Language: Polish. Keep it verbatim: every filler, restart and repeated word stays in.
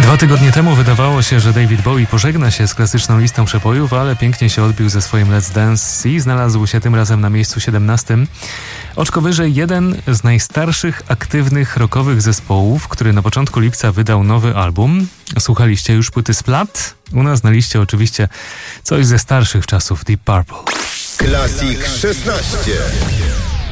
Dwa tygodnie temu wydawało się, że David Bowie pożegna się z klasyczną listą przepojów, ale pięknie się odbił ze swoim Let's Dance i znalazł się tym razem na miejscu siedemnastym. Oczko wyżej jeden z najstarszych aktywnych rockowych zespołów, który na początku lipca wydał nowy album. Słuchaliście już płyty Splat? U nas na liście oczywiście coś ze starszych czasów, Deep Purple. Classic szesnaście.